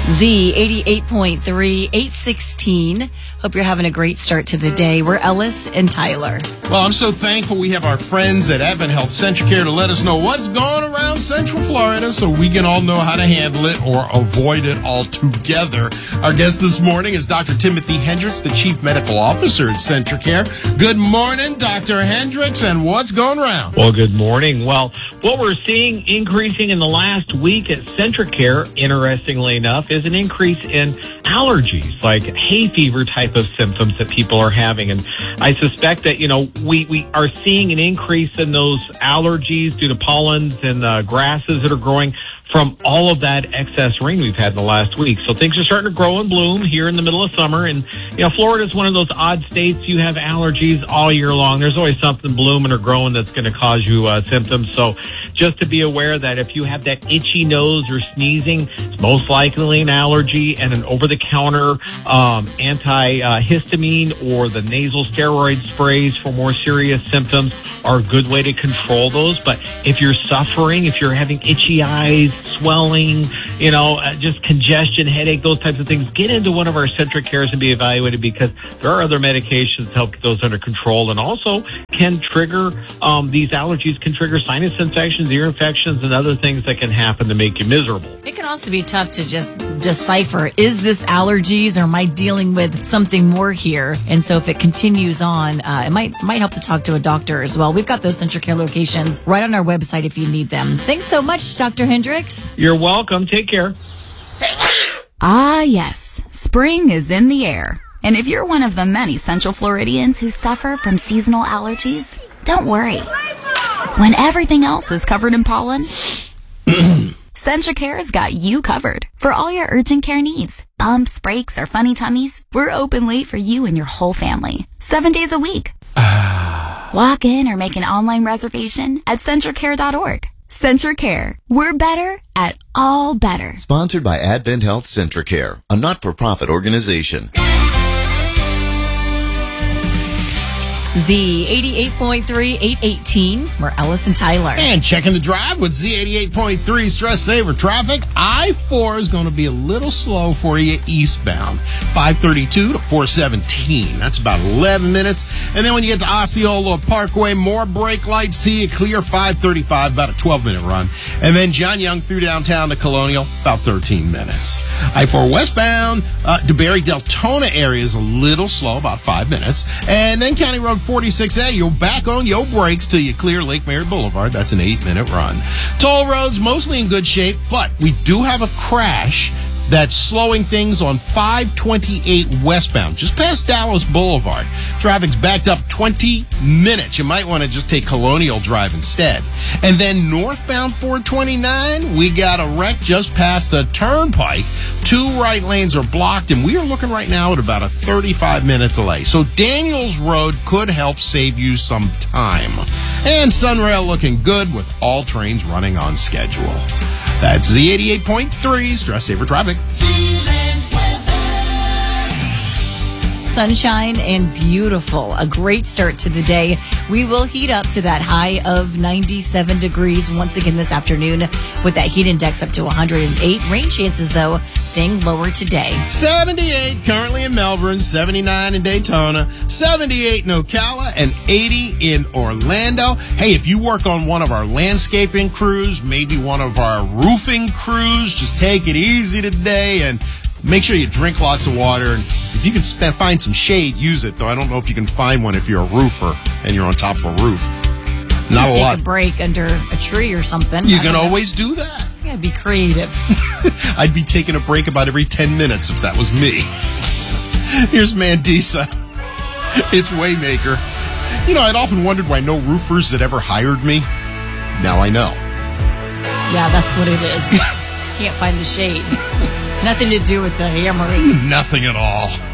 Z 88.3, 816. Hope you're having a great start to the day. We're Ellis and Tyler. Well, I'm so thankful we have our friends at Advent Health Centricare to let us know what's going around Central Florida so we can all know how to handle it or avoid it altogether. Our guest this morning is Dr. Timothy Hendricks, the Chief Medical Officer at Centricare. Good morning, Dr. Hendricks, and what's going around? Well, good morning. Well, what we're seeing increasing in the last week at Centricare, interestingly enough, is an increase in allergies, like hay fever type of symptoms that people are having. And I suspect that, we are seeing an increase in those allergies due to pollens and grasses that are growing from all of that excess rain we've had in the last week. So things are starting to grow and bloom here in the middle of summer. And, Florida is one of those odd states. You have allergies all year long. There's always something blooming or growing that's going to cause you symptoms. So just to be aware that if you have that itchy nose or sneezing, it's most likely an allergy, and an over-the-counter antihistamine or the nasal steroid sprays for more serious symptoms are a good way to control those. But if you're suffering, if you're having itchy eyes, swelling, just congestion, headache, those types of things, get into one of our Centricares and be evaluated, because there are other medications to help get those under control, and also can trigger, these allergies can trigger sinus infections, ear infections, and other things that can happen to make you miserable. It can also be tough to just decipher, is this allergies or am I dealing with something more here? And so if it continues on, it might help to talk to a doctor as well. We've got those Centricare locations right on our website if you need them. Thanks so much, Dr. Hendricks. You're welcome. Take care. Ah, yes. Spring is in the air. And if you're one of the many Central Floridians who suffer from seasonal allergies, don't worry. When everything else is covered in pollen, Centricare's got you covered for all your urgent care needs. Bumps, breaks, or funny tummies, we're open late for you and your whole family, 7 days a week. Walk in or make an online reservation at Centricare.org. Centricare. We're better at all better. Sponsored by Advent Health Centricare, a not-for-profit organization. Z 88.3, 818. We're Ellis and Tyler. And checking the drive with Z88.3 Stress Saver Traffic. I-4 is going to be a little slow for you eastbound. 532 to 417. That's about 11 minutes. And then when you get to Osceola Parkway, more brake lights to you. Clear 535, about a 12-minute run. And then John Young through downtown to Colonial, about 13 minutes. I-4 westbound, DeBerry Deltona area is a little slow, about 5 minutes. And then County Road 46A, you'll back on your brakes till you clear Lake Mary Boulevard. That's an 8-minute run. Toll roads mostly in good shape, but we do have a crash that's slowing things on 528 westbound, just past Dallas Boulevard. Traffic's backed up 20 minutes. You might want to just take Colonial Drive instead. And then northbound 429, we got a wreck just past the Turnpike. 2 right lanes are blocked, and we are looking right now at about a 35-minute delay. So Daniels Road could help save you some time. And Sunrail looking good with all trains running on schedule. That's Z88.3 Stress Saver Traffic. Sunshine and beautiful. A great start to the day. We will heat up to that high of 97 degrees once again this afternoon with that heat index up to 108. Rain chances, though, staying lower today. 78 currently in Melbourne, 79 in Daytona, 78 in Ocala, and 80 in Orlando. Hey, if you work on one of our landscaping crews, maybe one of our roofing crews, just take it easy today and make sure you drink lots of water. And if you can find some shade, use it, though I don't know if you can find one if you're a roofer and you're on top of a roof. Not a lot. Take a break under a tree or something. You can always do that. You gotta be creative. I'd be taking a break about every 10 minutes if that was me. Here's Mandisa. It's Waymaker. I'd often wondered why no roofers had ever hired me. Now I know. Yeah, that's what it is. Can't find the shade. Nothing to do with the hammering. Nothing at all.